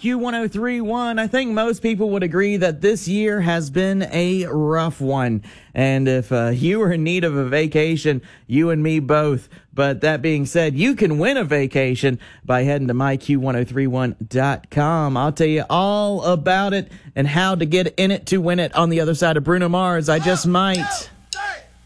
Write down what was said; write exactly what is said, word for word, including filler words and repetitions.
Q one oh three point one. I think most people would agree that this year has been a rough one. And if uh, you are in need of a vacation, you and me both. But that being said, you can win a vacation by heading to my Q one oh three one dot com. I'll tell you all about it and how to get in it to win it on the other side of Bruno Mars. I just might.